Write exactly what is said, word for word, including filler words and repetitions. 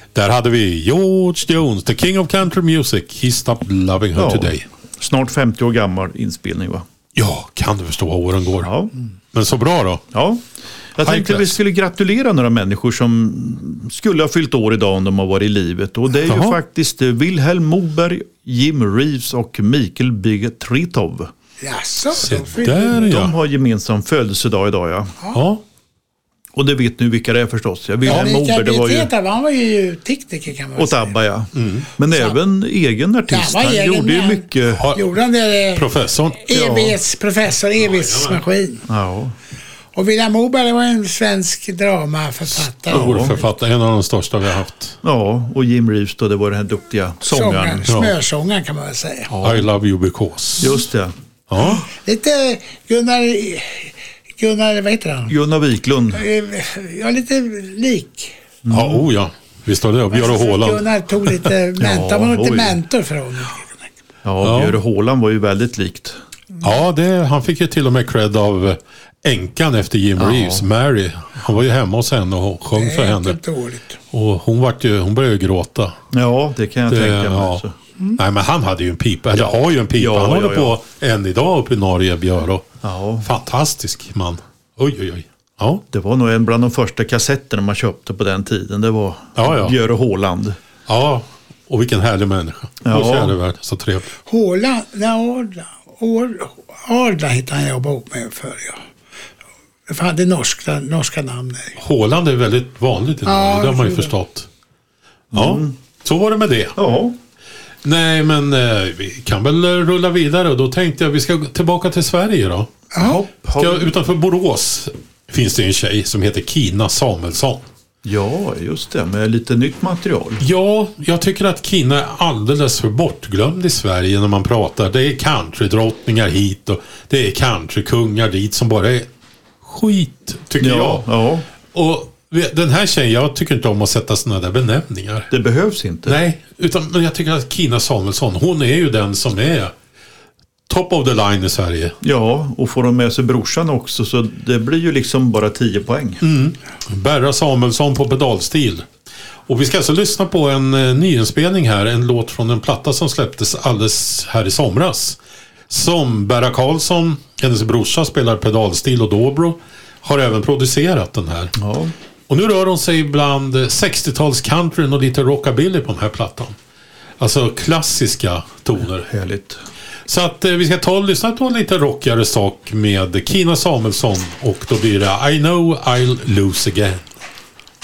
Där hade vi George Jones, the king of country music. He stopped loving her Ja. today. Snart femtio år gammal inspelning, va? Ja, kan du förstå vad åren går. Ja. Men så bra då. Ja. Jag High tänkte class. vi skulle gratulera några människor som skulle ha fyllt år idag om de har varit i livet. Och det är Jaha. ju faktiskt Wilhelm Moberg, Jim Reeves och Mikael Big-Tritov. Jaså, Se de fyller- där De ja. har gemensam födelsedag idag, ja. Ja, Och det vet nu vilka det är förstås. Ja, Ja, Wilhelm Moberg, Mikael det var ju Big-Tritov, han var ju tekniker kan man åt säga. ABBA, ja. Mm. Men även egen artist. Ja, han var Han egen gjorde ju man. mycket. Ja. Gjorde han det? professorn. Evighetsprofessor, evighetsmaskin. Ja. Och Wilhelm Moberg var en svensk dramaförfattare. Stor författare, en av de största vi har haft. ja, och Jim Reeves då, det var den här duktiga sångaren. Sångaren, smörsångaren kan man väl säga. I love you because. Just det. Ja, Lite Gunnar, Gunnar, vad heter han? Gunnar Wiklund. Ja, lite lik. ja, oh ja. Visst var det. Björn och Håland. Gunnar tog lite mentor, Ja, man var lite oj. mentor för honom. Ja, Ja. Björn Håland var ju väldigt likt. Ja, det, han fick ju till och med cred av änkan efter Jim Reeves, Mary. Han var ju hemma hos henne och sjöng Det för är henne. inte dåligt. Och hon, vart ju, hon började ju gråta. Ja, det kan jag Det, tänka mig. ja. Alltså. Nej, men han hade ju en pipa. Eller har ju en pipa. Ja, han håller ja, på än idag uppe i Norge, Björn. Ja. Fantastisk man. Oj, oj, oj. Ja, Det var nog en bland de första kassetterna man köpte på den tiden. Det var Ja, ja. Björn Håland. ja. Och vilken härlig människa. Ja. Ja. Och värld. Så trevligt. Håland, nej, Arla, Or- Arla hittade jag jobba ihop med för ja. Det hade norska, norska namn. Håland är väldigt vanligt i Norge. Ja, det har man ju jag tror det. förstått. Ja, så var det med det. Ja. Nej, men eh, vi kan väl rulla vidare. Och då tänkte jag vi ska gå tillbaka till Sverige då. Ja. Ska, utanför Borås finns det en tjej som heter Kina Samuelsson. Ja, just det. Med lite nytt material. Ja, jag tycker att Kina är alldeles för bortglömd i Sverige när man pratar. Det är countrydrottningar hit och det är countrykungar dit som bara är skit, tycker Ja, jag. ja. Och den här tjejen, jag tycker inte om att sätta såna där benämningar. Det behövs inte. Nej, utan men jag tycker att Kina Samuelsson, hon är ju den som är top of the line i Sverige. Ja, och får de med sig brorsan också så det blir ju liksom bara tio poäng. Mm. Berra Samuelsson på pedalstil. Och vi ska alltså lyssna på en eh, nyinspelning här, en låt från en platta som släpptes alldeles här i somras. Som Berra Karlsson, hennes brorsa, spelar pedalstil och dobro, har även producerat den här. Ja. Och nu rör hon sig bland sextio-tals countryn och lite rockabilly på den här plattan. Alltså klassiska toner. Härligt. Så att eh, vi ska ta och lyssna på en lite rockigare sak med Kina Samuelsson och då blir det I know I'll lose again.